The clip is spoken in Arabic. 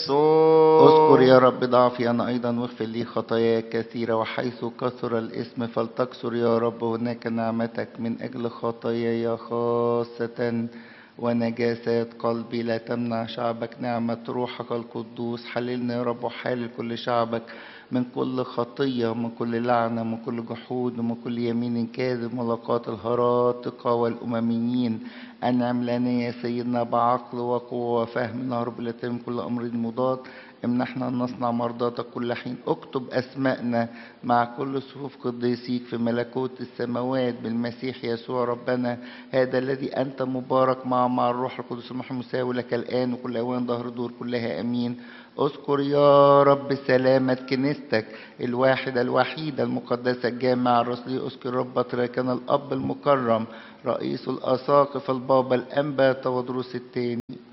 اذكر يا رب ضعفي أنا أيضا واغفر لي خطاياي كثيرة، وحيث كثر الإثم فلتكثر يا رب هناك نعمتك من أجل خطاياي خاصة ونجاسات قلبي. لا تمنع شعبك نعمة روحك القدوس. حللنا يا رب وحلل كل شعبك من كل خطية ومن كل لعنة ومن كل جحود ومن كل يمين كاذب ملاقات الهراطقة والأمميين. أنعم لنا يا سيدنا بعقل وقوة وفهم نهرب لتم كل أمر مضاد. امنحنا أن نصنع مرضاتك كل حين. اكتب أسماءنا مع كل صفوف قديسيك في ملكوت السماوات بالمسيح يسوع ربنا، هذا الذي أنت مبارك مع الروح القدس المحيي المساوي لك الآن وكل أوان ظهر دور كلها أمين. اذكر يا رب سلامة كنيستك الواحدة الوحيدة المقدسة الجامعة الرسولية. اذكر رب بطريركنا الأب المكرم رئيس الأساقفة البابا الأنبا تودروس الثاني